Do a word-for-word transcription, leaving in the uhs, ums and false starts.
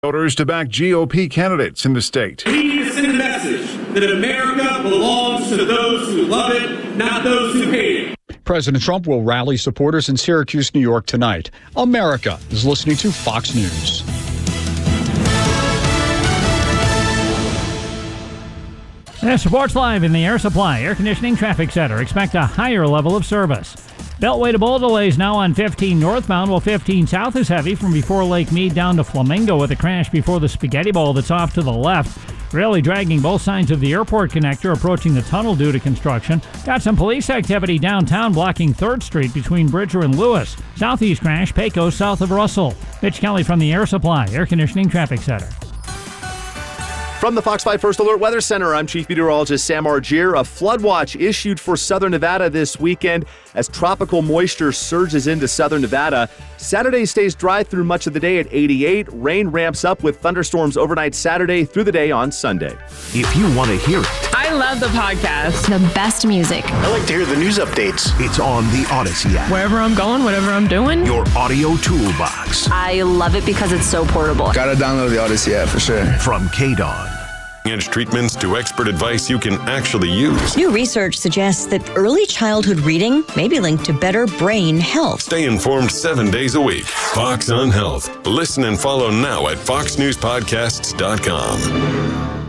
Voters to back G O P candidates in the state. We need to send a message that America belongs to those who love it, not those who hate it. President Trump will rally supporters in Syracuse, New York tonight. America is listening to Fox News. This Sports Live in the Air Supply Air Conditioning Traffic Center. Expect a higher level of service. Beltway to Bowl delays now on fifteen northbound, while fifteen south is heavy from before Lake Mead down to Flamingo with a crash before the Spaghetti Bowl that's off to the left. Really dragging both sides of the airport connector approaching the tunnel due to construction. Got some police activity downtown blocking third Street between Bridger and Lewis. Southeast crash, Pecos south of Russell. Mitch Kelly from the Air Supply Air Conditioning Traffic Center. From the Fox five First Alert Weather Center, I'm Chief Meteorologist Sam Argier. A flood watch issued for southern Nevada this weekend as tropical moisture surges into southern Nevada. Saturday stays dry through much of the day at eighty-eight. Rain ramps up with thunderstorms overnight Saturday through the day on Sunday. If you want to hear it. I love the podcast. The best music. I like to hear the news updates. It's on the Odyssey app. Wherever I'm going, whatever I'm doing. Your audio toolbox. I love it because it's so portable. Gotta download the Odyssey app for sure. From K D O N. Treatments to expert advice you can actually use. New research suggests that early childhood reading may be linked to better brain health. Stay informed seven days a week. Fox on Health. Listen and follow now at fox news podcasts dot com.